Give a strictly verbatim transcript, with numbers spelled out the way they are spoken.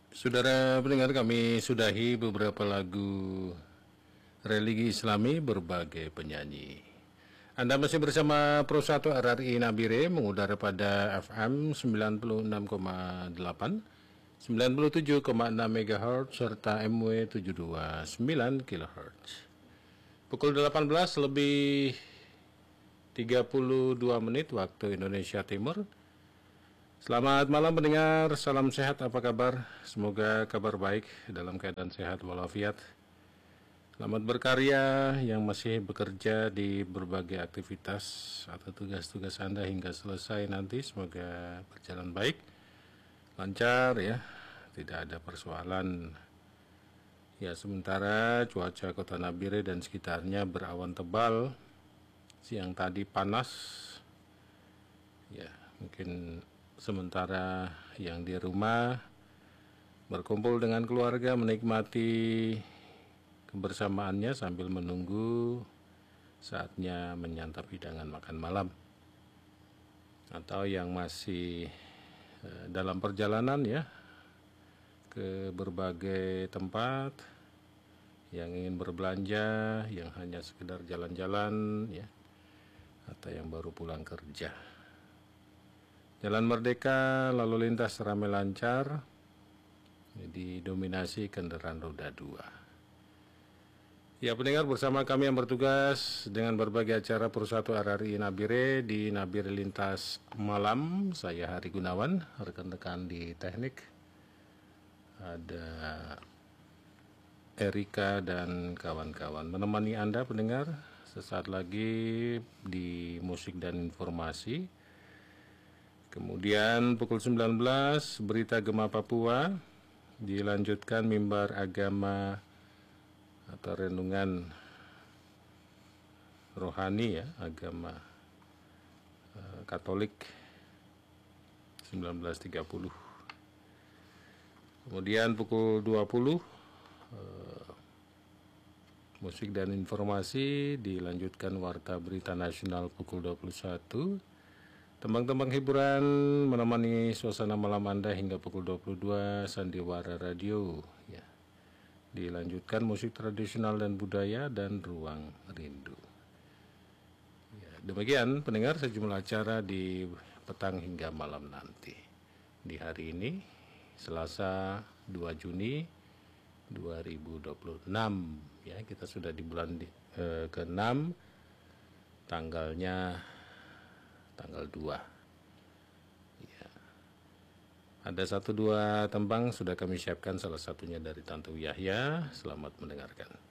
Saudara pendengar, kami sudahi beberapa lagu religi Islami berbagai penyanyi. Anda masih bersama Pro satu R R I Nabire, mengudara pada F M sembilan puluh enam koma delapan, sembilan puluh tujuh koma enam megahertz, serta M W tujuh dua sembilan kilohertz. Pukul delapan belas lebih tiga puluh dua menit waktu Indonesia Timur. Selamat malam pendengar, salam sehat, apa kabar? Semoga kabar baik, dalam keadaan sehat walafiat. Selamat berkarya yang masih bekerja di berbagai aktivitas atau tugas-tugas Anda hingga selesai nanti. Semoga berjalan baik, lancar ya, tidak ada persoalan. Ya, sementara cuaca Kota Nabire dan sekitarnya berawan tebal. Siang tadi panas. Ya, mungkin sementara yang di rumah berkumpul dengan keluarga menikmati kebersamaannya sambil menunggu saatnya menyantap hidangan makan malam, atau yang masih eh, dalam perjalanan ya ke berbagai tempat, yang ingin berbelanja, yang hanya sekedar jalan-jalan ya, atau yang baru pulang kerja. Jalan Merdeka lalu lintas ramai lancar, didominasi kendaraan roda dua. Ya pendengar, bersama kami yang bertugas dengan berbagai acara Pro satu R R I Nabire di Nabire Lintas Malam, saya Hari Gunawan, rekan-rekan di teknik ada Erika dan kawan-kawan menemani Anda pendengar sesaat lagi di musik dan informasi. Kemudian pukul sembilan belas berita Gema Papua, dilanjutkan mimbar agama atau renungan rohani ya, agama eh, Katolik sembilan belas tiga puluh. Kemudian pukul dua puluh eh, musik dan informasi, dilanjutkan warta berita nasional pukul dua puluh satu. Tembang-tembang hiburan menemani suasana malam Anda hingga pukul dua puluh dua, Sandiwara Radio ya. Dilanjutkan musik tradisional dan budaya dan ruang rindu. Ya, demikian pendengar sejumlah acara di petang hingga malam nanti. Di hari ini Selasa dua Juni dua ribu dua puluh enam ya, kita sudah di bulan di, eh, ke enam, tanggalnya tanggal dua ya. Ada satu dua tembang sudah kami siapkan, salah satunya dari Tantu Yahya. Selamat mendengarkan.